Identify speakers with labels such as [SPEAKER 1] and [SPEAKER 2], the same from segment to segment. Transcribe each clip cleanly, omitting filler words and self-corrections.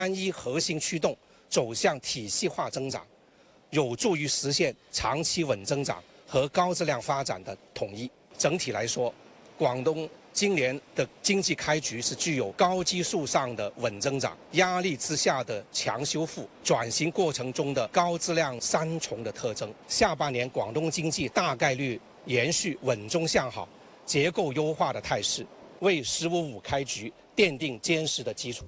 [SPEAKER 1] 单一核心驱动，走向体系化增长，有助于实现长期稳增长和高质量发展的统一。整体来说，广东今年的经济开局是具有高基数上的稳增长、压力之下的强修复、转型过程中的高质量三重的特征。下半年广东经济大概率延续稳中向好、结构优化的态势，为“15+5”开局奠定坚实的基础。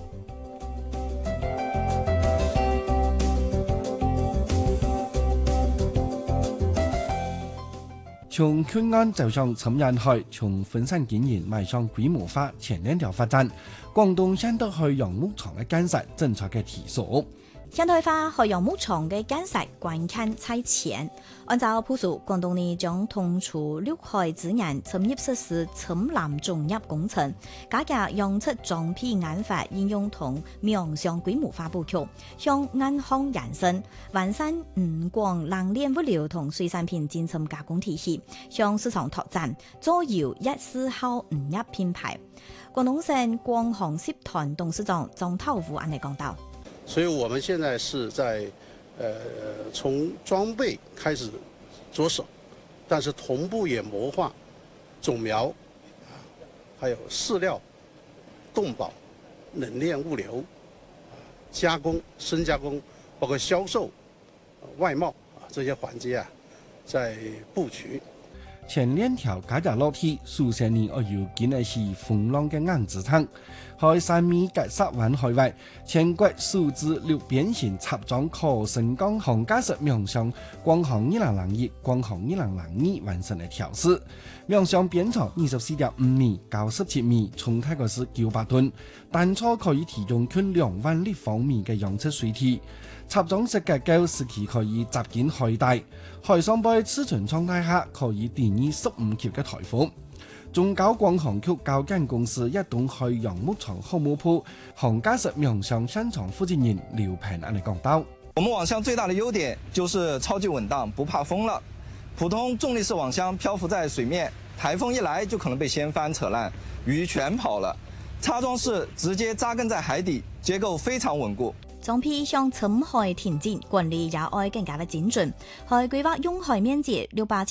[SPEAKER 2] 從區安走向尋人海，從分散經營邁向規模化前兩條發展，廣東現代海洋牧場嘅建設政策嘅提速。
[SPEAKER 3] 現代化海洋牧場嘅建設關鍵在前，按照部署，廣東呢將同處陸海資源產業實施深藍種業工程，加強養殖裝備研發應用同面向規模化布局，向銀行延伸，完善廣冷鏈物流同水產品進程加工體系，向市場拓展，造就14號業品牌。廣東省廣航集團董事長張濤武安尼講到。
[SPEAKER 4] 所以我們現在是在從裝備開始着手，但是同步也謀劃種苗，還有飼料、動保、冷鏈物流、加工、深加工，包括銷售、外貿這些環節在布局。
[SPEAKER 2] 前兩條加價樓梯，數十年我要見的是風浪嘅硬支撐。海3米80萬海外，全國數字六邊形插裝可升降航駕駛面向廣航2001、廣航2002完成嘅調試，面向邊長24.5米、高17米，重大概是900噸，單車可以提供近2萬立方米嘅養殖水體。插裝式結構使其可以集建海底，海上杯尺寸狀態下可以定義15級嘅颱風。中高廣航局交建公司一棟海洋牧場項目部航駕駛面向現場負責人劉平安尼講到：
[SPEAKER 5] 我們網箱最大的優點就是超級穩當，不怕風了。普通重力式網箱漂浮在水面，颱風一來就可能被掀翻扯爛，魚全跑了。插裝式直接扎根在海底，結構非常穩固。
[SPEAKER 3] 裝備向深海田徑管理也愛更加的精準，還規劃用海面積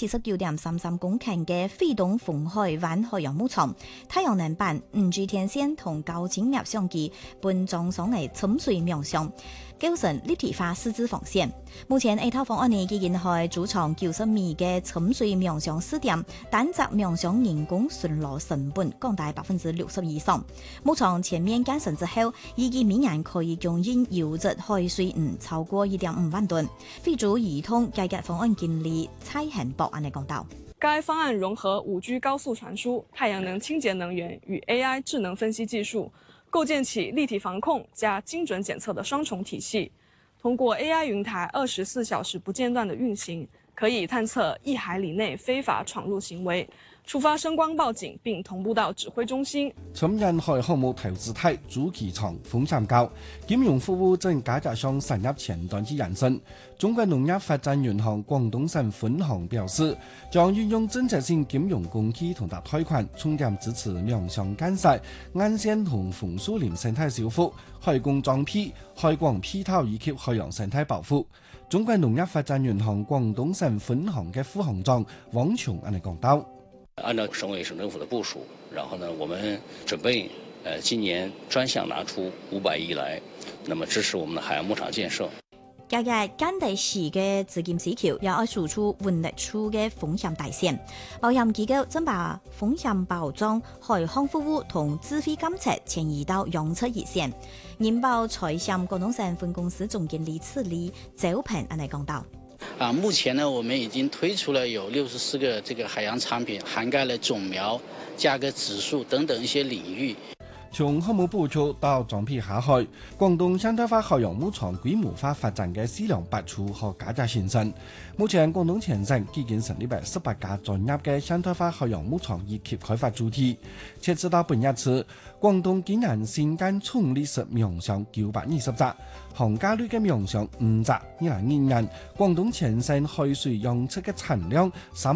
[SPEAKER 3] 679.33公頃嘅飛動風海灣海洋牧場，太陽能板、5G 天線同高精密相機本裝上嘅沉水面箱，構成立體化獅子防線。目前呢套方案呢已經係主場90米嘅沉水面箱試點，單隻面箱人工巡邏成本降低60%以上。牧場全面建成之後，預計明年可以供應優質海水超過1.5萬噸。非洲移通改革方案經理蔡恆博安尼講到。
[SPEAKER 6] 該方案融合5G 高速傳輸、太陽能清潔能源與 AI 智能分析技術，構建起立體防控加精準檢測的雙重體系。通過 AI 雲台24小時不間斷的運行，可以探測1海里內非法闖入行為，觸發聲光報警並同步到指揮中心。
[SPEAKER 2] 深人海項目投資大、主機廠風險高，金融服務正加強向產業前端之延伸。中國農業發展銀行廣東省分行表示，將運用政策性金融工具同埋貸款，重點支持面向建設、岸線同紅樹林生態修復、海工裝備、海廣配套以及海洋生態保護。中國農業發展銀行廣東省分行嘅副行長王瓊安尼講到。
[SPEAKER 7] 按照省委省政府的部署，然後呢，我們準備今年專項拿出500億來，那麼支持我們的海洋牧場建設。
[SPEAKER 3] 加入間地市嘅資金需求，也愛輸出穩得出嘅風險大線。保險機構正把風險保障、海航服務同智慧監測遷移到養殖一線。銀保財險廣東省分公司總經理次理周平安尼講到。
[SPEAKER 8] 目前呢，我們已經推出了有64個這個海洋產品，涵蓋了種苗、價格指數等等一些領域。
[SPEAKER 2] 從項目部署到裝備下海，廣東現代化海洋牧場規模化發展嘅資糧拔出和價值形成。目前廣東全省已經成立了18家專業嘅現代化海洋牧場以及開發主體。截至到本日止，廣東竟然新建重力式面箱920隻，航家類嘅面箱5隻。2022年，廣東全省海水養殖嘅產量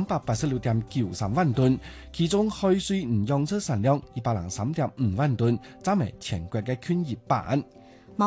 [SPEAKER 2] 386.93萬噸，其中海水養殖產量103.5萬噸，佔為全國嘅近1半。